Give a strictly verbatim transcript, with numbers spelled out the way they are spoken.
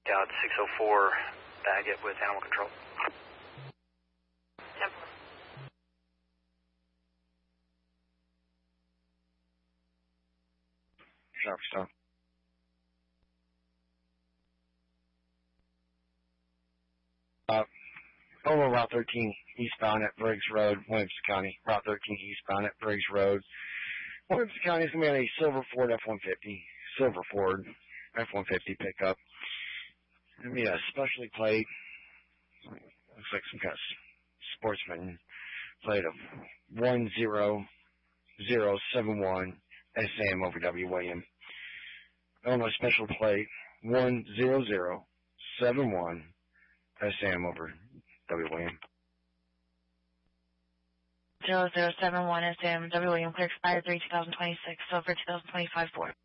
Got six oh four, Baggett with animal control. Temple. Stop, stop. Uh, over Route thirteen eastbound at Briggs Road, Williamson County. Route thirteen eastbound at Briggs Road. Williamson County is going to be on a silver Ford F one fifty. Silver Ford F one fifty pickup. It's going to be a specially plate. Looks like some kind of sportsman plate of one zero zero seven one S A M over W. William. Illinois special plate one zero zero seven one S A M over W. William. zero zero seven one S A M W. William, clear expired three two thousand twenty-six, silver two thousand twenty-five Ford.